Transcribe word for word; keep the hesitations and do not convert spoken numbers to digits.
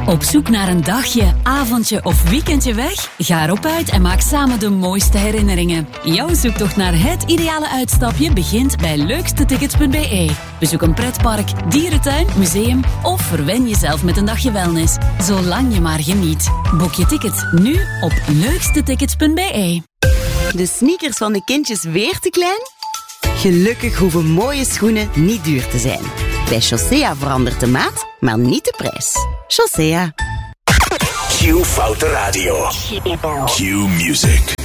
Op zoek naar een dagje, avondje of weekendje weg? Ga erop uit en maak samen de mooiste herinneringen. Jouw zoektocht naar het ideale uitstapje begint bij leukstetickets punt b e. Bezoek een pretpark, dierentuin, museum of verwen jezelf met een dagje wellness. Zolang je maar geniet. Boek je ticket nu op leukstetickets punt b e. De sneakers van de kindjes weer te klein? Gelukkig hoeven mooie schoenen niet duur te zijn. Bij Chaussea verandert de maat, maar niet de prijs. Chaussea. Q Foute Radio. Q Music.